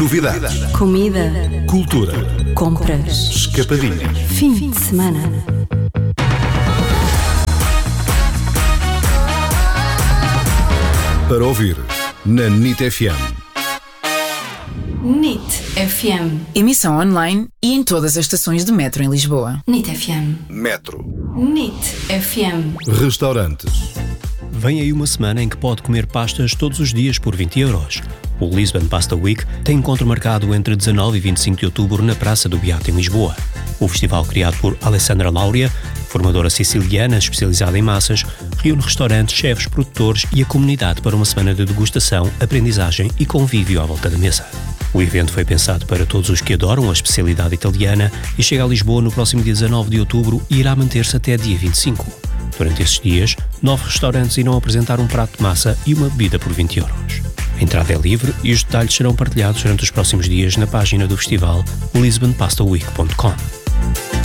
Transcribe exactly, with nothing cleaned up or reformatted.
Novidades. Comida. Cultura. Compras. Escapadinhas. Fim de semana. Para ouvir na N I T F M. N I T F M. Emissão online e em todas as estações de metro em Lisboa. N I T F M. Metro. N I T F M. Restaurantes. Vem aí uma semana em que pode comer pastas todos os dias por vinte euros. O Lisbon Pasta Week tem encontro marcado entre dezanove e vinte e cinco de outubro na Praça do Beato, em Lisboa. O festival, criado por Alessandra Lauria, formadora siciliana especializada em massas, reúne restaurantes, chefes, produtores e a comunidade para uma semana de degustação, aprendizagem e convívio à volta da mesa. O evento foi pensado para todos os que adoram a especialidade italiana e chega a Lisboa no próximo dia dezanove de outubro e irá manter-se até dia vinte e cinco. Durante esses dias, nove restaurantes irão apresentar um prato de massa e uma bebida por vinte euros. A entrada é livre e os detalhes serão partilhados durante os próximos dias na página do festival lisbon pasta week ponto com.